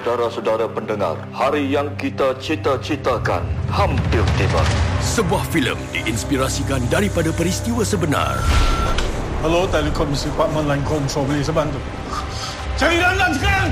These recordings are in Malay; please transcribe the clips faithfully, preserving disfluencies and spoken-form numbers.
saudara-saudara pendengar, hari yang kita cita-citakan hampir tiba. Sebuah filem diinspirasikan daripada peristiwa sebenar. Hello, Telekom Department Line Control, boleh saya bantu? Cari Lanlan sekarang!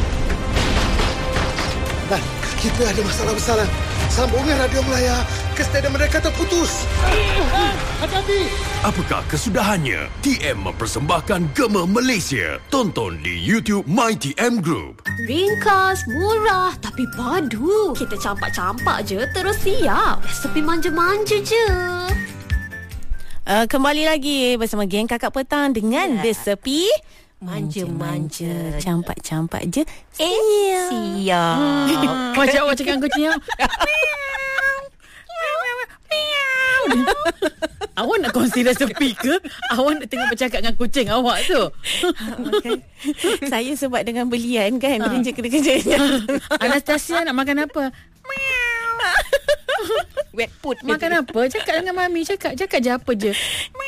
Dan kita ada masalah besar, Lan. Sambungan radio Melaya ke stadium mereka terputus. Hati-hati! Apakah kesudahannya? T M mempersembahkan Gema Malaysia. Tonton di YouTube My T M Group. Ringkas, murah tapi padu. Kita campak-campak je terus siap. Resepi manja-manja je. Uh, kembali lagi bersama geng Kakak Petang dengan yeah. resepi manja-manja, campak-campak je. Eh, siap. Hmm. Macam awak cakap kucing. Awak nak consider sepi ke? Awak nak tengah bercakap dengan kucing awak tu? Okay. Saya sebab dengan belian kan, kerja-kerja. Anastasia nak makan apa? Wet food. Makan apa? Cakap dengan mami. Cakap cakap je apa je.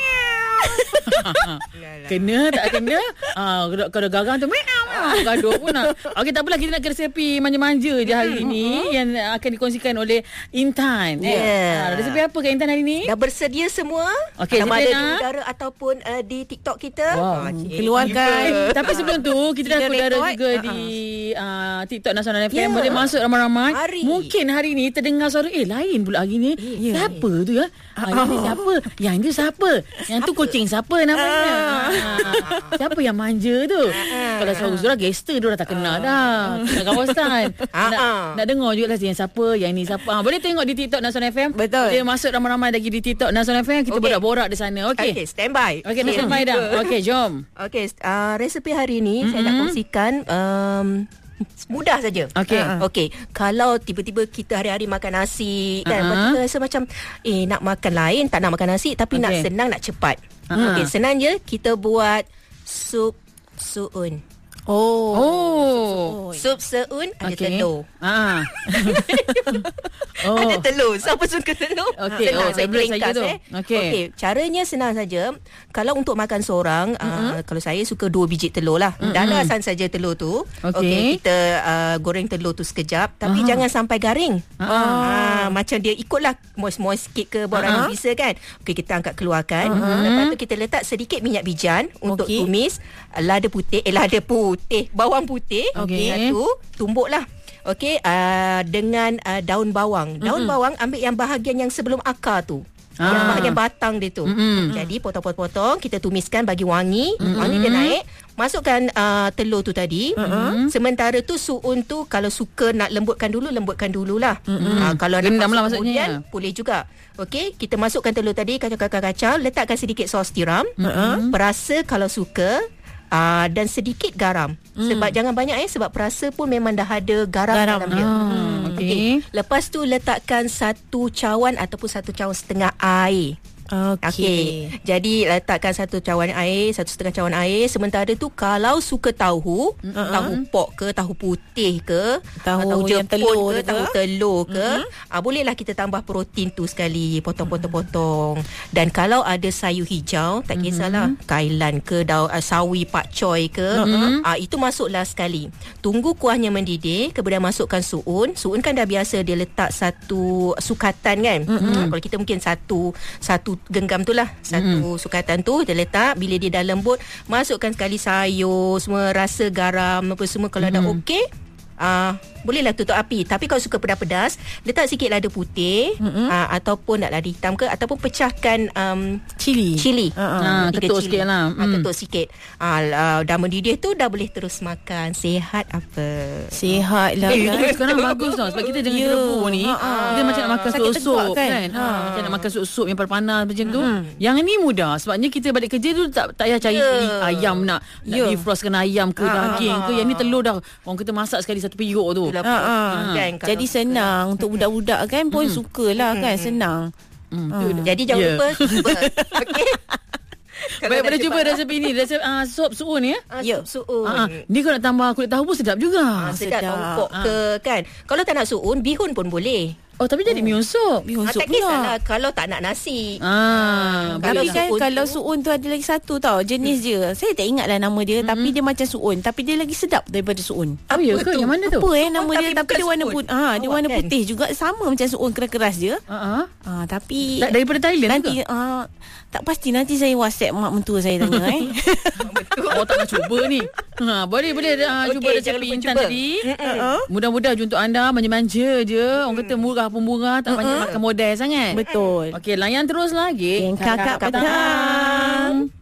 Kena tak kena? Ah, kalau garang tu gaduh pun nak. Okey, tak apalah, kita nak ke resepi manja-manja je hari ni yang akan dikongsikan oleh Intan. Yeah. Ah, resepi apa ke Intan hari ni? Dah bersedia semua? Okey, sama ada kita di nak udara ataupun uh, di TikTok kita. Wow. Ah, Keluarkan. Tapi sebelum tu kita dah udara juga uh-huh. di uh, TikTok Nasional F M. Yeah. Boleh masuk ramai-ramai. Hari. Mungkin hari ni terdengar suara eh lain pula hari ni. Yeah. Siapa tu ya? Ah, yang ni siapa? Yang tu siapa? Yang tu kucing siapa namanya? Ah. Siapa yang manja tu? Ah. Kalau suara-suara gangster dia dah tak kenal dah. Kat kawasan. Ah. Nak, nak dengar juga lah yang siapa, yang ni siapa. Ah, boleh tengok di TikTok Nasional F M. Betul. Boleh masuk ramai-ramai lagi di TikTok Nasional F M. Kita Okay. borak-borak di sana. Okey. Okey, stand by. Okey, dah sampai dah. Okey, jom. Okey, uh, resepi hari ni mm-hmm. saya nak kongsikan um, mudah saja. Okey. Uh, Okey, kalau tiba-tiba kita hari-hari makan nasi kan, Uh-huh. uh-huh. kita rasa macam eh nak makan lain, tak nak makan nasi tapi Okey. nak senang, nak cepat. Uh-huh. Okey, senang je kita buat sup suun. Oh. Oh. Sup seun ada Okey. telur. Ah. Oh. Ada telur. Siapa suka telur? Okey, Senang, oh, saya tablet ringkas saja tu. eh. Okey. Okey, caranya senang saja. Kalau untuk makan seorang, uh-huh. uh, kalau saya suka dua biji telur lah. Uh-huh. Dalasan saja telur tu. Okey. Okey, kita uh, goreng telur tu sekejap, tapi uh-huh. jangan sampai garing. Uh-huh. Uh, macam dia ikutlah moist-moist sikit ke borang uh-huh. bisa kan. Okey, kita angkat keluarkan. Uh-huh. Lepas tu kita letak sedikit minyak bijan untuk Okey. tumis lada putih, eh lada putih, bawang putih. Okey. Satu, tumbuklah. Okey, uh, dengan uh, daun bawang. Daun mm-hmm. bawang ambil yang bahagian yang sebelum akar tu. Ah. Yang bahagian batang dia tu. Mm-hmm. Jadi potong-potong, kita tumiskan bagi wangi. Mm-hmm. Wangi dia naik. Masukkan uh, telur tu tadi. Mm-hmm. Sementara tu suun tu kalau suka nak lembutkan dulu, lembutkan dululah. Mm-hmm. Uh, kalau nak Rendam lah masuk maksudnya. kemudian, boleh juga. Okey, kita masukkan telur tadi, kacau-kacau-kacau, letakkan sedikit sos tiram. Mm-hmm. Perasa kalau suka. Uh, dan sedikit garam. Hmm. Sebab jangan banyak eh sebab perasa pun memang dah ada garam, garam. dalam dia. Ah, hmm. okey. Okay. Lepas tu letakkan satu cawan ataupun satu cawan setengah air. Okey. Okey. Jadi letakkan satu cawan air, satu setengah cawan air. Sementara tu kalau suka tahu, uh-huh. tahu pok ke, tahu putih ke, Tahu tahu yang Jepun telur ke, ke? tahu telur ke, Uh-huh. ah, bolehlah kita tambah protein tu sekali, potong-potong-potong. Dan kalau ada sayur hijau, tak kisahlah, uh-huh. kailan ke, daun uh, sawi pak choy ke, uh-huh. ah, itu masuklah sekali. Tunggu kuahnya mendidih, kemudian masukkan suun. Suun kan dah biasa dia letak satu sukatan kan. Uh-huh. Kalau kita mungkin satu satu genggam tu lah, satu mm. sukatan tu dia letak. Bila dia dah lembut, masukkan sekali sayur semua, rasa garam apa semua. Kalau mm. dah okey, uh, bolehlah tutup api. Tapi kalau suka pedas-pedas, letak sikit lada putih, mm-hmm. uh, ataupun nak lada hitam ke, ataupun pecahkan um, Cili. Cili. Uh-uh. Ah, ketuk sikit lah. uh, Ketuk sikit. uh, uh, Dah mendidih tu, dah boleh terus makan. Sihat apa? Sihat lah Eh, kan. sekarang bagus tau. Sebab kita dengan Ya. Terebu ni, Ha-ha. kita macam nak makan Sakit sup-sup tegak kan? kan, Ha. Macam nak makan sup-sup yang panas macam tu. Yang ni mudah. Sebabnya kita balik kerja tu tak tak payah cari Ya. ayam nak, nak Ya. defrostkan ayam ke, daging ke. Yang ni telur dah orang kita masak sekali satu periuk tu. Itulah Ha-ha. kan, kalau Jadi senang untuk budak-budak kan pun Mm. sukalah kan, senang. Hmm. Jadi jangan Ya. lupa cuba. Okey. Baik, pada cuba resepi ni, resep uh, sup suun ni ya. Ah, Ya. sup suun. Ah, ah. Ni kalau nak tambah kulit tahu pun sedap juga. Ah, sedap sedap. tahu pok ke kan. Kalau tak nak suun, bihun pun boleh. Oh, tapi jadi mie sup. Bihun Ah, sup tak kisahlah pula. kalau tak nak nasi. Ah, Kalau Tapi kan suun kalau tu- suun tu ada lagi satu tau. Jenis je. Saya tak ingatlah nama dia. Tapi dia macam suun. Tapi dia lagi sedap daripada suun. oh, ya ke? Yang mana tu? Apa eh nama Suun dia? tapi Tapi dia bukan warna suun. putih. Ha, dia Awak warna kan? putih juga. Sama macam suun keras-keras je. Ah, ah. Ah, tapi Da- daripada Thailand nanti ke? ah, tak pasti nanti saya WhatsApp mak mentua saya tanya eh. Oh, tak nak cuba ni. Ha, boleh boleh uh, Okey, cuba jangan resepi lupa Intan cuba. tadi. Mudah-mudah untuk anda manja-manja je. Orang kata murah pun murah, tak banyak makan modal sangat. Betul. Okey, layan terus lagi. Geng Kakak Petang.